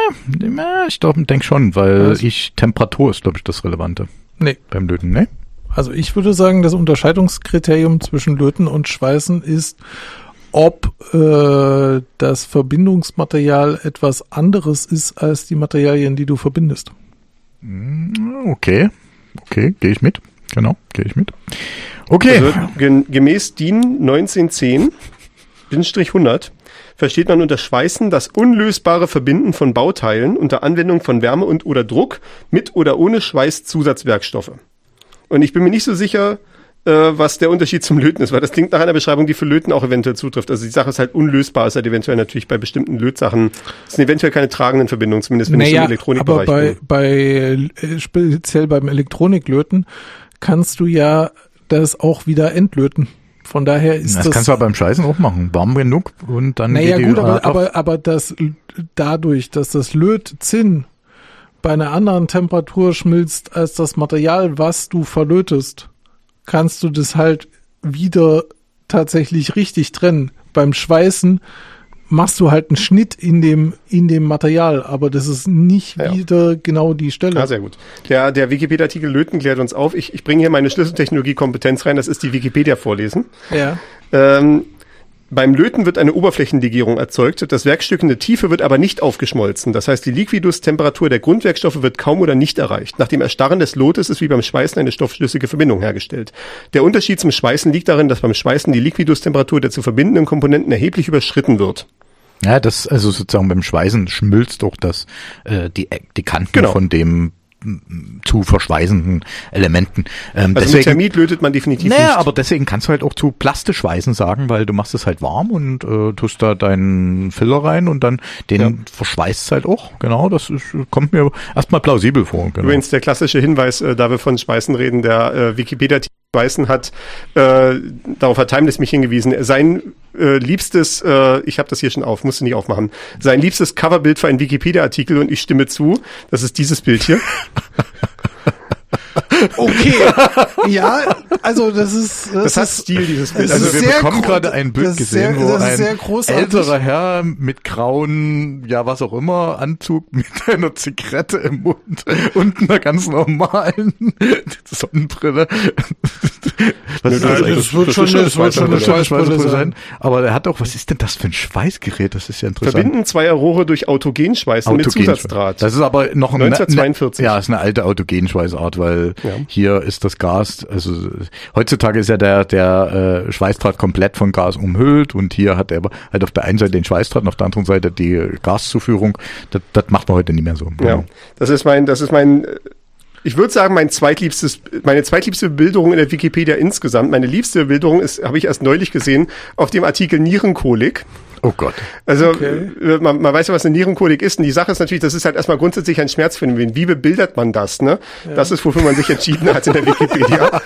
ich denke schon, weil Temperatur ist, glaube ich, das Relevante. Nee. Beim Löten, ne? Also ich würde sagen, das Unterscheidungskriterium zwischen Löten und Schweißen ist, ob das Verbindungsmaterial etwas anderes ist als die Materialien, die du verbindest. Okay, gehe ich mit. Genau, gehe ich mit. Okay. Also, gemäß DIN 1910-100 versteht man unter Schweißen das unlösbare Verbinden von Bauteilen unter Anwendung von Wärme oder Druck mit oder ohne Schweißzusatzwerkstoffe. Und ich bin mir nicht so sicher, was der Unterschied zum Löten ist, weil das klingt nach einer Beschreibung, die für Löten auch eventuell zutrifft. Also die Sache ist halt unlösbar, ist halt eventuell natürlich bei bestimmten Lötsachen, es sind eventuell keine tragenden Verbindungen, zumindest wenn ich im Elektronikbereich bin. Aber speziell beim Elektroniklöten kannst du ja das auch wieder entlöten. Von daher ist das kannst du aber beim Schweißen auch machen. Warm genug und dann geht gut, aber das dadurch, dass das Lötzinn bei einer anderen Temperatur schmilzt als das Material, was du verlötest, kannst du das halt wieder tatsächlich richtig trennen. Beim Schweißen machst du halt einen Schnitt in dem Material, aber das ist nicht wieder genau die Stelle. Ah, sehr gut. Der Wikipedia-Artikel Löten klärt uns auf. Ich bringe hier meine Schlüsseltechnologie-Kompetenz rein, das ist die Wikipedia vorlesen. Ja. Beim Löten wird eine Oberflächenlegierung erzeugt. Das Werkstück in der Tiefe wird aber nicht aufgeschmolzen. Das heißt, die Liquidus-Temperatur der Grundwerkstoffe wird kaum oder nicht erreicht. Nach dem Erstarren des Lotes ist wie beim Schweißen eine stoffschlüssige Verbindung hergestellt. Der Unterschied zum Schweißen liegt darin, dass beim Schweißen die Liquidus-Temperatur der zu verbindenden Komponenten erheblich überschritten wird. Ja, das, also sozusagen beim Schweißen schmilzt doch die Kanten von dem zu verschweißenden Elementen. Also deswegen, mit Thermit lötet man definitiv nicht. Aber deswegen kannst du halt auch zu Plastischweißen sagen, weil du machst es halt warm und tust da deinen Filler rein und dann verschweißt es halt auch. Genau, kommt mir erstmal plausibel vor. Genau. Übrigens der klassische Hinweis, da wir von Schweißen reden, der Wikipedia Schweißen hat, darauf hat Timeless mich hingewiesen, sein liebstes, ich habe das hier schon musste nicht aufmachen, sein liebstes Coverbild für einen Wikipedia-Artikel, und ich stimme zu, das ist dieses Bild hier. Okay, ja, also das hat Stil, dieses Bild. Also wir bekommen gerade ein Bild gesehen, wo ein älterer Herr mit grauen, was auch immer, Anzug mit einer Zigarette im Mund und einer ganz normalen Sonnenbrille. Das wird schon eine Schweißbrille sein. Aber der hat auch, was ist denn das für ein Schweißgerät? Das ist ja interessant. Verbinden zweier Rohre durch Autogenschweißen mit Zusatzdraht. Das ist aber noch 1942. Ist eine alte Autogenschweißart, weil hier ist das Gas, also heutzutage ist ja der Schweißdraht komplett von Gas umhüllt, und hier hat er halt auf der einen Seite den Schweißdraht und auf der anderen Seite die Gaszuführung. Das macht man heute nicht mehr so. Ja, das ist mein ich würde sagen, meine zweitliebste Bebilderung in der Wikipedia insgesamt. Meine liebste Bebilderung habe ich erst neulich gesehen, auf dem Artikel Nierenkolik. Oh Gott. Also man weiß ja, was eine Nierenkolik ist. Und die Sache ist natürlich, das ist halt erstmal grundsätzlich ein Schmerzphänomen. Wie bebildert man das? Ne? Ja. Das ist, wofür man sich entschieden hat in der Wikipedia.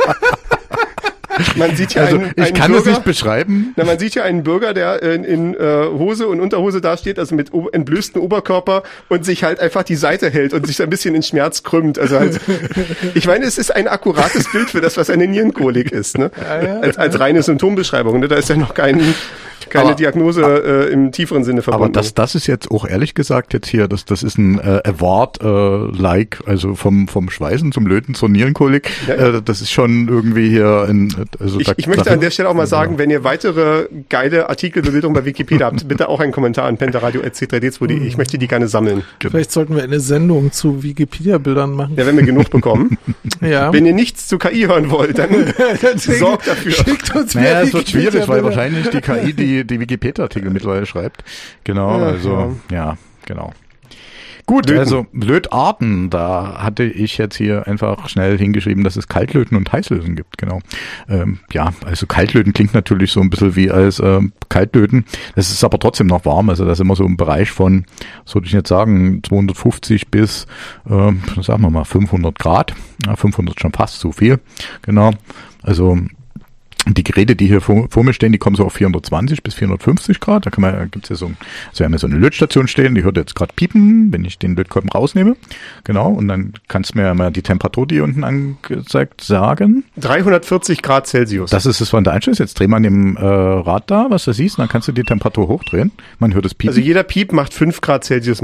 Man sieht ja ich kann es nicht beschreiben. Man sieht ja einen Bürger, der in Hose und Unterhose dasteht, also mit entblößtem Oberkörper, und sich halt einfach die Seite hält und sich so ein bisschen in Schmerz krümmt. Also halt, ich meine, es ist ein akkurates Bild für das, was eine Nierenkolik ist, ne? Als reine Symptombeschreibung. Ne? Da ist ja noch keine Diagnose im tieferen Sinne verbunden. Aber das ist jetzt auch ehrlich gesagt jetzt hier, das ist ein Award also vom Schweißen zum Löten zur Nierenkolik. Ja. Das ist schon irgendwie hier ich möchte an der Stelle auch mal sagen, wenn ihr weitere geile Artikelbebildungen bei Wikipedia habt, bitte auch einen Kommentar an pentaradio@c3d2.de. Ich möchte die gerne sammeln. Vielleicht sollten wir eine Sendung zu Wikipedia-Bildern machen. Ja, wenn wir genug bekommen. Ja. Wenn ihr nichts zu KI hören wollt, dann sorgt dafür. Schickt uns mehr. Es wird schwierig, weil wahrscheinlich die KI die Wikipedia-Artikel mittlerweile schreibt. Genau, genau. Gut, also Lötarten, da hatte ich jetzt hier einfach schnell hingeschrieben, dass es Kaltlöten und Heißlöten gibt, genau. Also Kaltlöten klingt natürlich so ein bisschen wie als Kaltlöten. Es ist aber trotzdem noch warm, also das ist immer so im Bereich von, was würde ich jetzt sagen, 250 bis, sagen wir mal 500 Grad. Ja, 500 schon fast zu viel, genau. Also die Geräte, die hier vor mir stehen, die kommen so auf 420 bis 450 Grad. Gibt's ja wir haben ja so eine Lötstation stehen, die hört jetzt gerade piepen, wenn ich den Lötkolben rausnehme. Genau, und dann kannst du mir ja mal die Temperatur, die hier unten angezeigt, sagen. 340 Grad Celsius. Das ist es von der Einstellung. Jetzt dreh mal an dem Rad da, was du siehst, und dann kannst du die Temperatur hochdrehen. Man hört es piepen. Also jeder Piep macht 5 Grad Celsius mehr.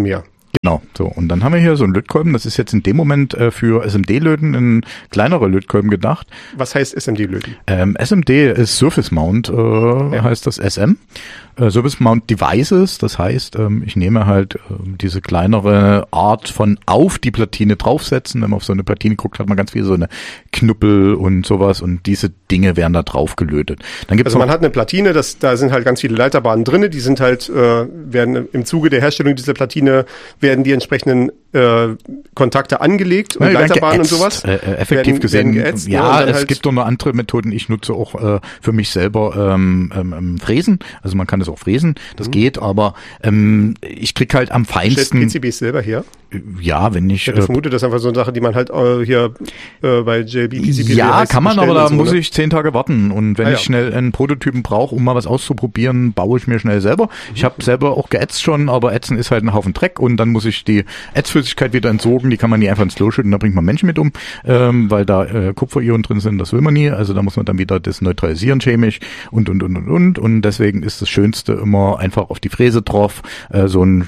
Genau, so. Und dann haben wir hier so einen Lötkolben, das ist jetzt in dem Moment für SMD-Löten ein kleinerer Lötkolben gedacht. Was heißt SMD-Löten? SMD ist Surface Mount, heißt das SM. Surface Mount Devices, das heißt, ich nehme halt diese kleinere Art von auf die Platine draufsetzen. Wenn man auf so eine Platine guckt, hat man ganz viel so eine Knüppel und sowas und diese Dinge werden da drauf gelötet. Dann gibt's also man hat eine Platine, da sind halt ganz viele Leiterbahnen drinne, die sind halt, werden im Zuge der Herstellung dieser Platine werden die entsprechenden Kontakte angelegt und Leiterbahnen und sowas. Effektiv gesehen, geätzt, ja, es gibt doch noch andere Methoden. Ich nutze auch für mich selber Fräsen. Also man kann das auch fräsen, das geht, aber ich krieg halt am feinsten. Stellst PCBs selber her? Ja, wenn ich. Ich vermute, das ist einfach so eine Sache, die man halt hier bei JB PCB. Ja, kann man, aber da muss ich 10 Tage warten. Und wenn ich schnell einen Prototypen brauche, um mal was auszuprobieren, baue ich mir schnell selber. Ich habe selber auch geätzt schon, aber Ätzen ist halt ein Haufen Dreck und dann muss ich die Ätzflüssigkeit wieder entsorgen. Die kann man nie einfach ins Klo schütten, da bringt man Menschen mit um, weil da Kupferionen drin sind, das will man nie. Also da muss man dann wieder das neutralisieren chemisch und. Und deswegen ist das Schönste immer einfach auf die Fräse drauf, so ein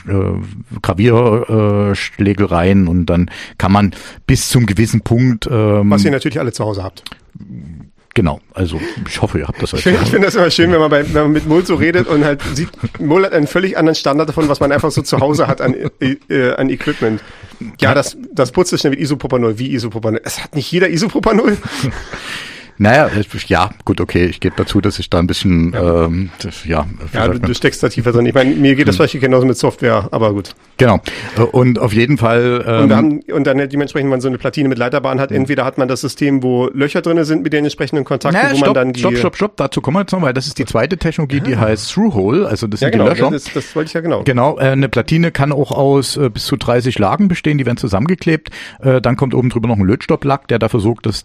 Gravierschlägel rein und dann kann man bis zum gewissen Punkt. Was ihr natürlich alle zu Hause habt. Genau, also ich hoffe, ihr habt das. Ich finde das immer schön, wenn man mit Mol so redet und halt sieht, Mol hat einen völlig anderen Standard davon, was man einfach so zu Hause hat an Equipment. Ja, das putzt es schnell mit Isopropanol. Wie Isopropanol? Es hat nicht jeder Isopropanol. Naja, ja, gut, okay, ich gebe dazu, dass ich da ein bisschen, du steckst da tiefer drin. Ich meine, mir geht das vielleicht genauso mit Software, aber gut. Genau, und auf jeden Fall. Und dann dementsprechend, wenn man so eine Platine mit Leiterbahn hat, entweder hat man das System, wo Löcher drin sind mit den entsprechenden Kontakten, man dann Stopp, dazu kommen wir jetzt noch, weil das ist die zweite Technologie, die heißt Through-Hole, also das sind genau, die Löcher. Das wollte ich ja genau. Genau, eine Platine kann auch aus bis zu 30 Lagen bestehen, die werden zusammengeklebt, dann kommt oben drüber noch ein Lötstopplack, der dafür sorgt, dass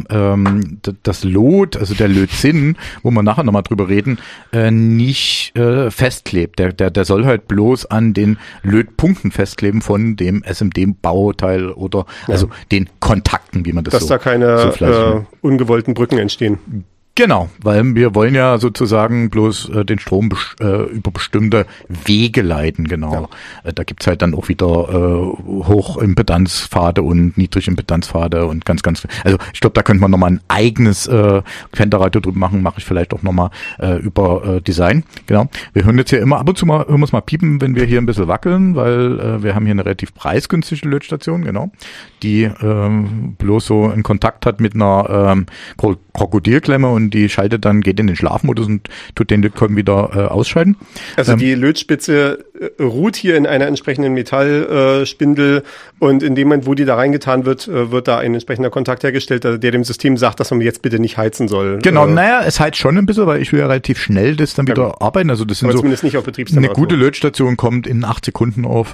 das Lot, also der Lötzinn, wo wir nachher nochmal drüber reden, nicht festklebt. Der soll halt bloß an den Lötpunkten festkleben von dem SMD-Bauteil oder also den Kontakten, wie man das dass da keine ungewollten Brücken entstehen. Genau, weil wir wollen ja sozusagen bloß den Strom über bestimmte Wege leiten, genau. Ja. Da gibt's halt dann auch wieder Hochimpedanzpfade und Niedrigimpedanzpfade und ganz, also ich glaube, da könnte man nochmal ein eigenes Fender-Radio drüber machen, mache ich vielleicht auch nochmal über Design, genau. Wir hören jetzt hier immer ab und zu mal, hören wir es mal piepen, wenn wir hier ein bisschen wackeln, weil wir haben hier eine relativ preisgünstige Lötstation, genau, die bloß so einen Kontakt hat mit einer Krokodilklemme und die schaltet dann, geht in den Schlafmodus und tut den Lötkolben wieder ausschalten. Also die Lötspitze ruht hier in einer entsprechenden Metallspindel und in dem Moment, wo die da reingetan wird, wird da ein entsprechender Kontakt hergestellt, der dem System sagt, dass man jetzt bitte nicht heizen soll. Genau, es heizt schon ein bisschen, weil ich will ja relativ schnell das dann wieder arbeiten. Also das sind aber so zumindest nicht auf Betriebstemperatur. Eine gute Lötstation kommt in 8 Sekunden auf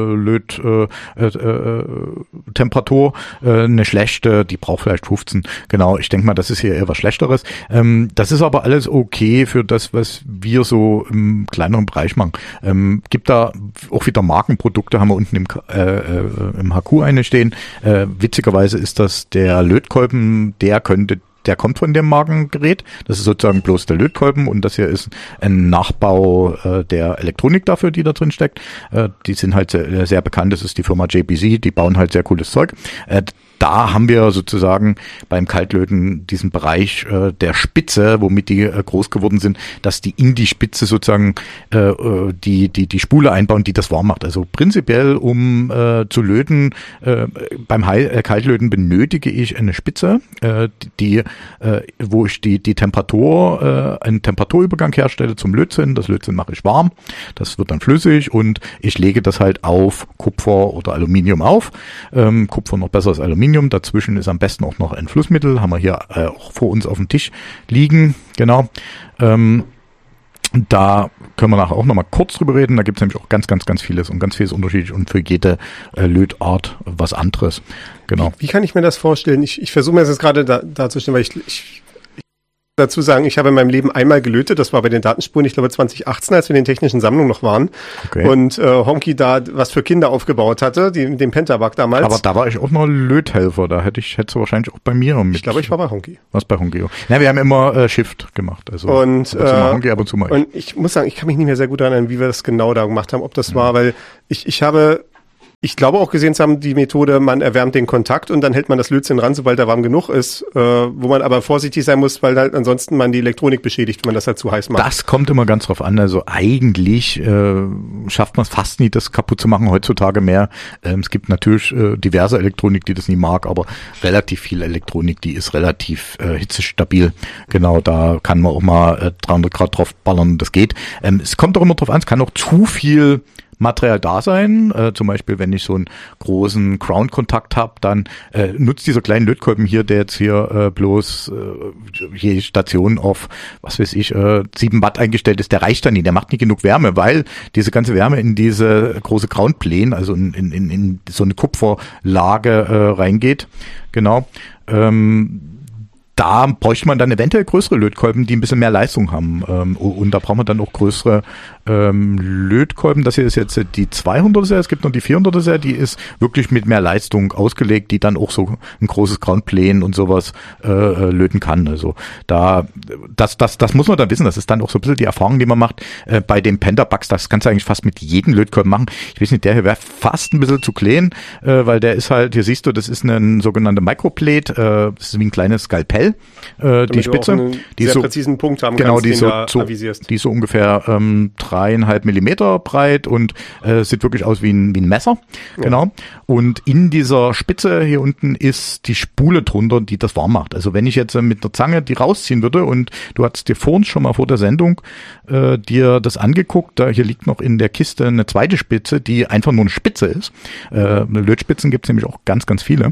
Temperatur. Eine schlechte, die braucht vielleicht 15. Genau, ich denke mal, das ist hier eher was Schlechteres. Das ist aber alles okay für das, was wir so im kleineren Bereich machen. Gibt da auch wieder Markenprodukte, haben wir unten im HQ eine stehen. Witzigerweise ist das der Lötkolben, der kommt von dem Markengerät. Das ist sozusagen bloß der Lötkolben und das hier ist ein Nachbau der Elektronik dafür, die da drin steckt. Die sind halt sehr, sehr bekannt. Das ist die Firma JBC, die bauen halt sehr cooles Zeug. Da haben wir sozusagen beim Kaltlöten diesen Bereich der Spitze, womit die groß geworden sind, dass die in die Spitze sozusagen die Spule einbauen, die das warm macht. Also prinzipiell, um zu löten, beim Kaltlöten benötige ich eine Spitze, wo ich die Temperatur, einen Temperaturübergang herstelle zum Lötzinn. Das Lötzinn mache ich warm, das wird dann flüssig und ich lege das halt auf Kupfer oder Aluminium auf. Kupfer noch besser als Aluminium. Dazwischen ist am besten auch noch ein Flussmittel. Haben wir hier auch vor uns auf dem Tisch liegen. Genau. Da können wir nachher auch nochmal kurz drüber reden. Da gibt es nämlich auch ganz vieles und ganz vieles unterschiedlich und für jede Lötart was anderes. Genau. Wie kann ich mir das vorstellen? Ich versuche mir das jetzt gerade darzustellen, weil ich dazu sagen, ich habe in meinem Leben einmal gelötet, das war bei den Datenspuren, ich glaube 2018, als wir in den technischen Sammlungen noch waren. Okay. Und Honky da was für Kinder aufgebaut hatte, den Pentabug damals. Aber da war ich auch noch Löthelfer, da hättest du wahrscheinlich auch bei mir mit. Ich glaube, ich war bei Honky. Was bei Honky? Na, wir haben immer Shift gemacht. Also und Honky ab und zu mal. Und ich muss sagen, ich kann mich nicht mehr sehr gut erinnern, wie wir das genau da gemacht haben, ob das war, weil ich habe Ich glaube auch gesehen zu haben, die Methode, man erwärmt den Kontakt und dann hält man das Lötzinn ran, sobald er warm genug ist, wo man aber vorsichtig sein muss, weil halt ansonsten man die Elektronik beschädigt, wenn man das halt zu heiß macht. Das kommt immer ganz drauf an. Also eigentlich schafft man es fast nie, das kaputt zu machen heutzutage mehr. Es gibt natürlich diverse Elektronik, die das nie mag, aber relativ viel Elektronik, die ist relativ hitzestabil. Genau, da kann man auch mal 300 Grad drauf ballern, das geht. Es kommt auch immer drauf an, es kann auch zu viel Material da sein, zum Beispiel wenn ich so einen großen Ground-Kontakt habe, dann nutzt dieser kleine Lötkolben hier, der jetzt hier bloß je Station auf, was weiß ich, 7 Watt eingestellt ist, der reicht dann nicht, der macht nicht genug Wärme, weil diese ganze Wärme in diese große Ground-Plane, also in so eine Kupferlage reingeht, genau. Da bräuchte man dann eventuell größere Lötkolben, die ein bisschen mehr Leistung haben. Und da braucht man dann auch größere Lötkolben. Das hier ist jetzt die 200er Serie, es gibt noch die 400er Serie, die ist wirklich mit mehr Leistung ausgelegt, die dann auch so ein großes Groundplane und sowas löten kann. Also das muss man dann wissen. Das ist dann auch so ein bisschen die Erfahrung, die man macht. Bei dem Pentabugs, das kannst du eigentlich fast mit jedem Lötkolben machen. Ich weiß nicht, der hier wäre fast ein bisschen zu klein, weil der ist halt, hier siehst du, das ist eine sogenannte Microplate, das ist wie ein kleines Skalpell. Die Spitze, die so präzisen Punkt haben genau, kannst, die ist so ungefähr 3,5 Millimeter breit und sieht wirklich aus wie ein Messer, genau. Und in dieser Spitze hier unten ist die Spule drunter, die das warm macht. Also wenn ich jetzt mit der Zange die rausziehen würde und du hattest dir vorhin schon mal vor der Sendung dir das angeguckt, da hier liegt noch in der Kiste eine zweite Spitze, die einfach nur eine Spitze ist. Lötspitzen gibt es nämlich auch ganz, ganz viele.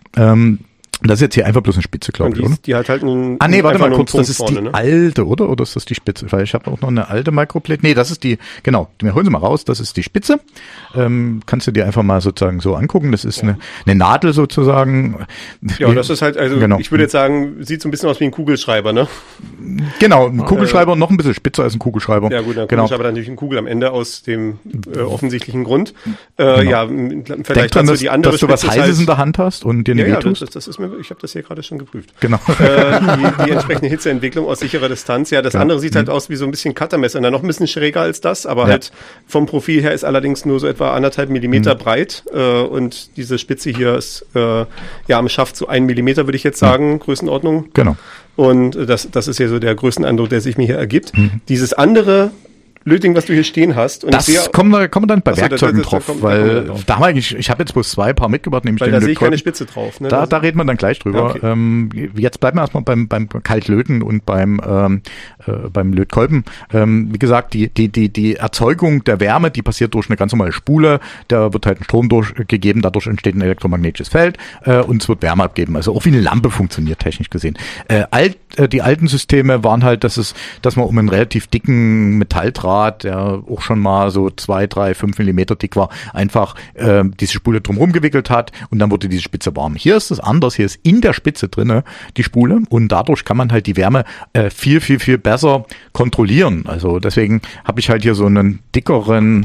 Das ist jetzt hier einfach bloß eine Spitze, glaube ich, oder? Die hat halt einen warte mal kurz, das ist vorne, die ne? alte, oder? Oder ist das die Spitze? Weil ich habe auch noch eine alte Microplate. Nee, das ist die, genau, wir holen sie mal raus, das ist die Spitze. Kannst du dir einfach mal sozusagen so angucken. Das ist eine Nadel sozusagen. Ja, das ist halt, also genau. Ich würde jetzt sagen, sieht so ein bisschen aus wie ein Kugelschreiber, ne? Genau, ein Kugelschreiber, noch ein bisschen spitzer als ein Kugelschreiber. Ja gut, ein genau. Kugelschreiber hat natürlich eine Kugel am Ende aus dem offensichtlichen Grund. Genau. Ja, im Vergleich Denk dran, dazu die andere dass du was Spitze Heißes halt, in der Hand hast und dir nicht wehtust. Das ist mir, ich habe das hier gerade schon geprüft. Genau. Die entsprechende Hitzeentwicklung aus sicherer Distanz. Ja, das andere sieht halt aus wie so ein bisschen Cuttermesser. Noch ein bisschen schräger als das, aber halt vom Profil her ist allerdings nur so etwa 1,5 Millimeter breit. Und diese Spitze hier ist am Schaft so 1 Millimeter, würde ich jetzt sagen, Größenordnung. Genau. Und das ist ja so der Größeneindruck, der sich mir hier ergibt. Dieses andere Lötding, was du hier stehen hast. Und das kommen wir dann bei Werkzeugen drauf, weil da haben wir eigentlich, ich habe jetzt bloß 2 Paar mitgebracht, nämlich weil den da sehe ich keine Spitze drauf. Ne? Da reden wir dann gleich drüber. Okay. Jetzt bleiben wir erstmal beim Kaltlöten und beim Lötkolben. Wie gesagt, die Erzeugung der Wärme, die passiert durch eine ganz normale Spule, da wird halt ein Strom durchgegeben, dadurch entsteht ein elektromagnetisches Feld und es wird Wärme abgeben. Also auch wie eine Lampe funktioniert, technisch gesehen. Die alten Systeme waren halt, dass man um einen relativ dicken Metalldraht, der auch schon mal so 2, 3, 5 Millimeter dick war, einfach diese Spule drumherum gewickelt hat und dann wurde diese Spitze warm. Hier ist es anders, hier ist in der Spitze drinne die Spule und dadurch kann man halt die Wärme viel, viel, viel besser kontrollieren. Also deswegen habe ich halt hier so einen dickeren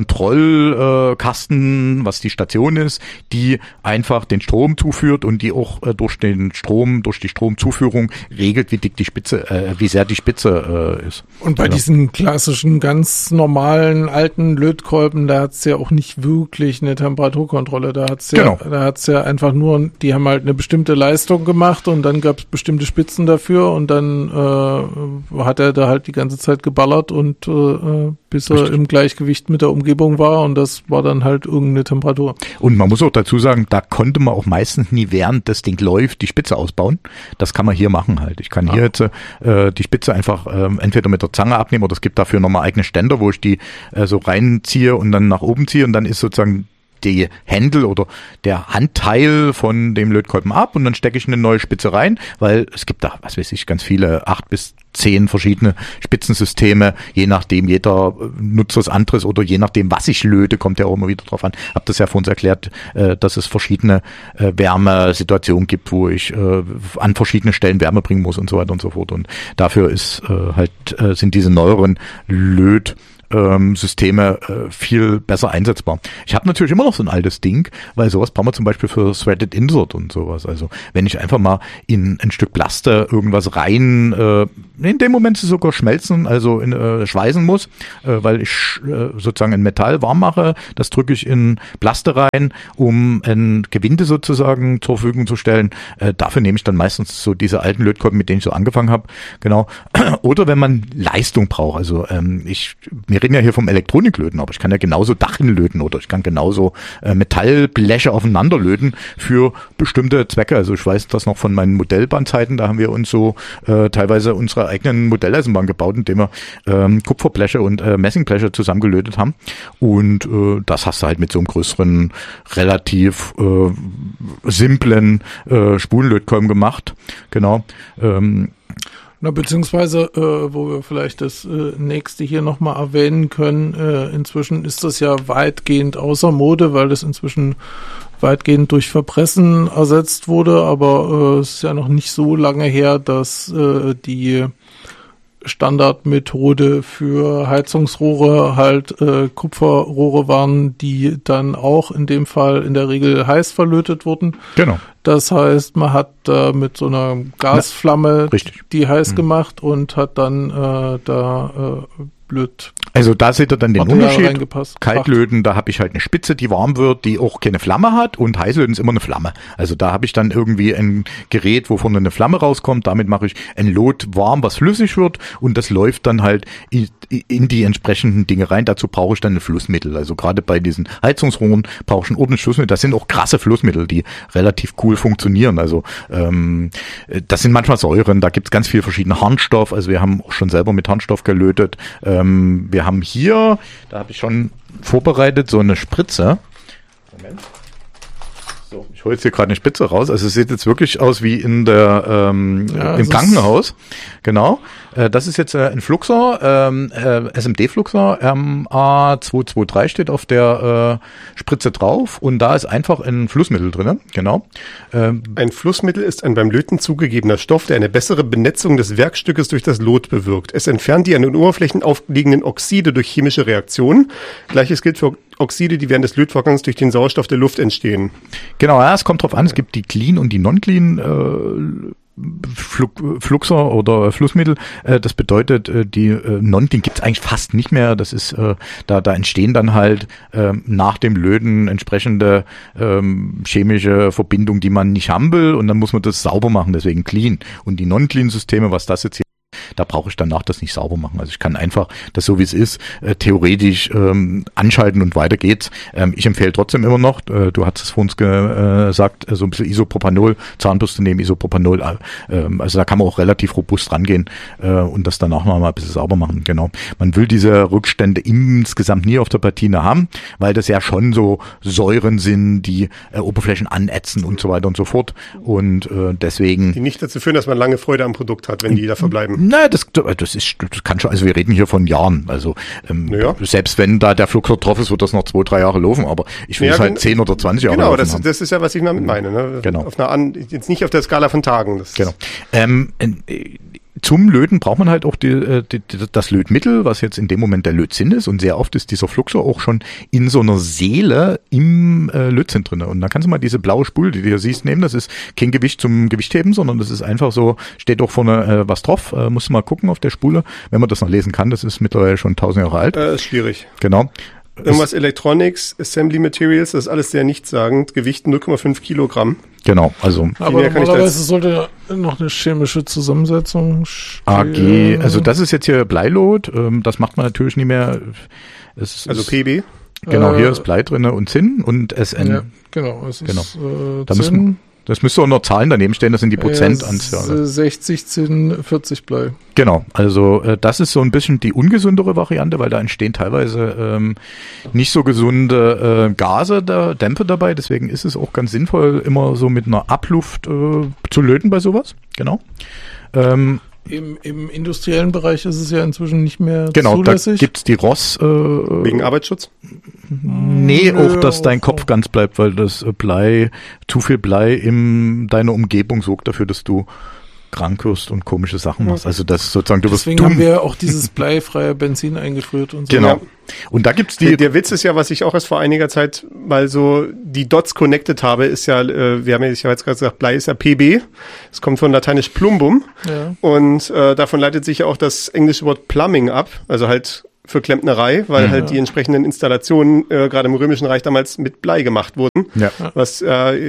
Kontrollkasten, was die Station ist, die einfach den Strom zuführt und die auch durch die Stromzuführung regelt, wie dick die Spitze, wie sehr die Spitze ist. Und bei diesen klassischen, ganz normalen alten Lötkolben, da hat's ja auch nicht wirklich eine Temperaturkontrolle. Da hat's ja einfach nur, die haben halt eine bestimmte Leistung gemacht und dann gab's bestimmte Spitzen dafür und dann hat er da halt die ganze Zeit geballert und bis er im Gleichgewicht mit der Umgebung war und das war dann halt irgendeine Temperatur. Und man muss auch dazu sagen, da konnte man auch meistens nie, während das Ding läuft, die Spitze ausbauen. Das kann man hier machen halt. Ich kann hier jetzt die Spitze einfach entweder mit der Zange abnehmen oder es gibt dafür nochmal eigene Ständer, wo ich die so reinziehe und dann nach oben ziehe und dann ist sozusagen die Händel oder der Handteil von dem Lötkolben ab und dann stecke ich eine neue Spitze rein, weil es gibt da, was weiß ich, ganz viele 8 bis 10 verschiedene Spitzensysteme, je nachdem, jeder nutzt was anderes oder je nachdem, was ich löte, kommt ja auch immer wieder drauf an. Hab das ja vor uns erklärt, dass es verschiedene Wärmesituationen gibt, wo ich an verschiedene Stellen Wärme bringen muss und so weiter und so fort und dafür ist sind diese neueren Systeme viel besser einsetzbar. Ich habe natürlich immer noch so ein altes Ding, weil sowas brauchen wir zum Beispiel für Threaded Insert und sowas. Also wenn ich einfach mal in ein Stück Plaste irgendwas rein, in dem Moment sogar schmelzen, also schweißen muss, weil ich sozusagen ein Metall warm mache, das drücke ich in Plaste rein, um ein Gewinde sozusagen zur Verfügung zu stellen. Dafür nehme ich dann meistens so diese alten Lötkolben, mit denen ich so angefangen habe. Genau. Oder wenn man Leistung braucht. Also wir reden ja hier vom Elektroniklöten, aber ich kann ja genauso Dachin löten oder ich kann genauso Metallbleche aufeinander löten für bestimmte Zwecke. Also ich weiß das noch von meinen Modellbahnzeiten, da haben wir uns so teilweise unsere eigenen Modelleisenbahn gebaut, indem wir Kupferbleche und Messingbleche zusammengelötet haben. Und das hast du halt mit so einem größeren, relativ simplen Spulenlötkolben gemacht. Genau. Na, beziehungsweise, wo wir vielleicht das nächste hier nochmal erwähnen können, inzwischen ist das ja weitgehend außer Mode, weil das inzwischen weitgehend durch Verpressen ersetzt wurde, aber es ist ja noch nicht so lange her, dass die Standardmethode für Heizungsrohre halt Kupferrohre waren, die dann auch in dem Fall in der Regel heiß verlötet wurden. Genau. Das heißt, man hat mit so einer Gasflamme die heiß gemacht und hat dann blöd. Also da seht ihr dann den Unterschied. Kaltlöten, da habe ich halt eine Spitze, die warm wird, die auch keine Flamme hat, und Heißlöten ist immer eine Flamme. Also da habe ich dann irgendwie ein Gerät, wo vorne eine Flamme rauskommt. Damit mache ich ein Lot warm, was flüssig wird, und das läuft dann halt in die entsprechenden Dinge rein. Dazu brauche ich dann ein Flussmittel. Also gerade bei diesen Heizungsrohren brauche ich ein ordentliches Flussmittel. Das sind auch krasse Flussmittel, die relativ cool funktionieren. Also das sind manchmal Säuren, da gibt es ganz viele verschiedene Harnstoff. Also wir haben auch schon selber mit Harnstoff gelötet. Wir haben hier, da habe ich schon vorbereitet, so eine Spritze. Moment. So, ich hole jetzt hier gerade eine Spitze raus. Also es sieht jetzt wirklich aus wie in der im Krankenhaus. Genau. Das ist jetzt ein Fluxor, SMD-Fluxor, MA223 steht auf der Spritze drauf, und da ist einfach ein Flussmittel drin. Genau. Ein Flussmittel ist ein beim Löten zugegebener Stoff, der eine bessere Benetzung des Werkstückes durch das Lot bewirkt. Es entfernt die an den Oberflächen aufliegenden Oxide durch chemische Reaktionen. Gleiches gilt für Oxide, die während des Lötvorgangs durch den Sauerstoff der Luft entstehen. Genau, ja, es kommt drauf an. Es gibt die Clean und die Non-Clean Fluxor oder Flussmittel. Das bedeutet, die Non-Clean gibt's eigentlich fast nicht mehr. Das ist, da entstehen dann halt nach dem Löten entsprechende chemische Verbindungen, die man nicht haben will, und dann muss man das sauber machen, deswegen Clean. Und die Non-Clean-Systeme, was das jetzt hier, da brauche ich danach das nicht sauber machen. Also ich kann einfach das, so wie es ist, theoretisch anschalten und weiter geht's. Ich empfehle trotzdem immer noch, du hast es vor uns gesagt, so ein bisschen Isopropanol, Zahnbürste nehmen, Isopropanol. Also da kann man auch relativ robust rangehen und das danach noch mal ein bisschen sauber machen. Genau. Man will diese Rückstände insgesamt nie auf der Platine haben, weil das ja schon so Säuren sind, die Oberflächen anätzen und so weiter und so fort. Und deswegen... Die nicht dazu führen, dass man lange Freude am Produkt hat, wenn die da verbleiben. Nein, das kann schon, also wir reden hier von Jahren, also selbst wenn da der Fluxor drauf ist, wird das noch 2-3 Jahre laufen, aber ich will es halt 10 oder 20 Jahre laufen. Genau, das ist ja, was ich damit meine. Ne? Genau. Jetzt nicht auf der Skala von Tagen. Genau. Zum Löten braucht man halt auch das Lötmittel, was jetzt in dem Moment der Lötzinn ist, und sehr oft ist dieser Fluxor auch schon in so einer Seele im Lötzinn drin. Und dann kannst du mal diese blaue Spule, die du hier siehst, nehmen. Das ist kein Gewicht zum Gewichtheben, sondern das ist einfach so, steht auch vorne was drauf. Musst du mal gucken auf der Spule, wenn man das noch lesen kann. Das ist mittlerweile schon 1000 Jahre alt. Ist schwierig. Genau. Irgendwas Electronics, Assembly Materials, das ist alles sehr nichtssagend. Gewicht 0,5 Kilogramm. Genau, also. Aber normalerweise sollte noch eine chemische Zusammensetzung stehen. AG, also das ist jetzt hier Bleilot, das macht man natürlich nicht mehr. Also PB? Genau, hier ist Blei drin und Zinn und SN. Ja, genau, es ist da Zinn. Das müsste auch noch Zahlen daneben stehen, das sind die Prozentanzahl. 60 Zinn, 40 Blei. Genau, also das ist so ein bisschen die ungesündere Variante, weil da entstehen teilweise nicht so gesunde Gase, Dämpfe dabei. Deswegen ist es auch ganz sinnvoll, immer so mit einer Abluft zu löten bei sowas. Genau. Im industriellen Bereich ist es ja inzwischen nicht mehr zulässig. Genau, da gibt's die ROS. Wegen Arbeitsschutz? Nee, auch, dass dein Kopf ganz bleibt, weil das Blei, zu viel Blei in deiner Umgebung sorgt dafür, dass du krank wirst und komische Sachen machst. Also das sozusagen, du wirst dumm. Deswegen haben wir auch dieses bleifreie Benzin eingeführt und so. Genau. Ja. Und da gibt's der Witz ist ja, was ich auch erst vor einiger Zeit mal so die Dots connected habe, ist ja, wir haben ja jetzt gerade gesagt, Blei ist ja PB. Es kommt von lateinisch plumbum. Ja. Und davon leitet sich ja auch das englische Wort Plumbing ab, also halt für Klempnerei, weil halt die entsprechenden Installationen gerade im Römischen Reich damals mit Blei gemacht wurden. Ja. Was